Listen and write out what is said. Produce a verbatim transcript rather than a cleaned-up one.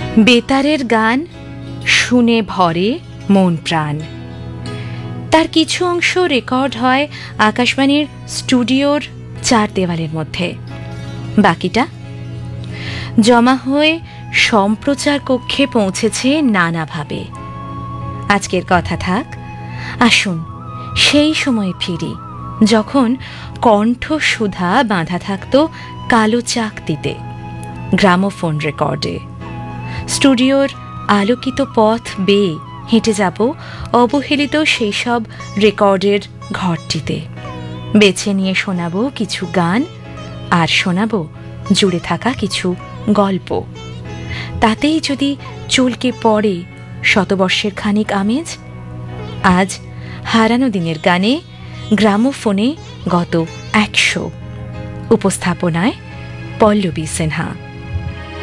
বেতারের গান শুনে ভরে মন প্রাণ। তার কিছু অংশ রেকর্ড হয় আকাশবাণীর স্টুডিওর চার দেওয়ালের মধ্যে, বাকিটা জমা হয়ে সম্প্রচার কক্ষে পৌঁছেছে নানাভাবে। আজকের কথা থাক, আসুন সেই সময় ফিরি যখন কণ্ঠসুধা বাঁধা থাকত কালো চাকতিতে, গ্রামোফোন রেকর্ডে। স্টুডিওর আলোকিত পথ বেয়ে হেঁটে যাব অবহেলিত সেই সব রেকর্ডের ঘরটিতে। বেছে নিয়ে শোনাব কিছু গান, আর শোনাব জুড়ে থাকা কিছু গল্প। তাতেই যদি চলকে পড়ে শতবর্ষের খানিক আমেজ। আজ হারানো দিনের গানে, গ্রামোফোনে গত একশো। উপস্থাপনায় পল্লবী সিনহা।